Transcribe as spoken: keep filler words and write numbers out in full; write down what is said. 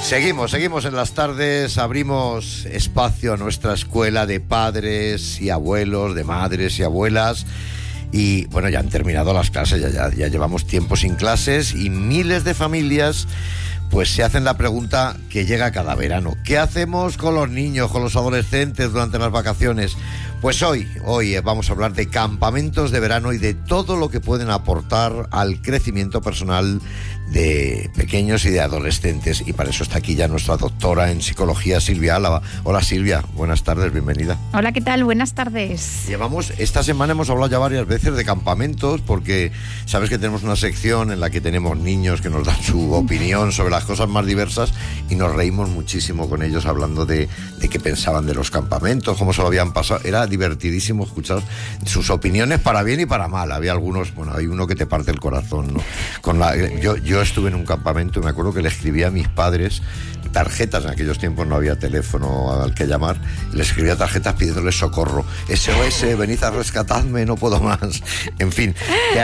Seguimos, seguimos en las tardes, abrimos espacio a nuestra escuela de padres y abuelos, de madres y abuelas. Y bueno, ya han terminado las clases, ya, ya, ya llevamos tiempo sin clases y miles de familias pues se hacen la pregunta que llega cada verano. ¿Qué hacemos con los niños, con los adolescentes durante las vacaciones? Pues hoy, hoy vamos a hablar de campamentos de verano y de todo lo que pueden aportar al crecimiento personal de pequeños y de adolescentes. Y para eso está aquí ya nuestra doctora en psicología, Silvia Álava. Hola Silvia, buenas tardes, bienvenida. Hola, ¿qué tal? Buenas tardes. Llevamos, esta semana hemos hablado ya varias veces de campamentos, porque sabes que tenemos una sección en la que tenemos niños que nos dan su opinión sobre las cosas más diversas y nos reímos muchísimo con ellos hablando de, de qué pensaban de los campamentos, cómo se lo habían pasado. Era divertidísimo escuchar sus opiniones para bien y para mal. Había algunos, bueno, hay uno que te parte el corazón, ¿no? Con la, yo, yo estuve en un campamento y me acuerdo que le escribía a mis padres tarjetas, en aquellos tiempos no había teléfono al que llamar, le escribía tarjetas pidiéndoles socorro, S O S, venid a rescatadme, no puedo más. En fin, que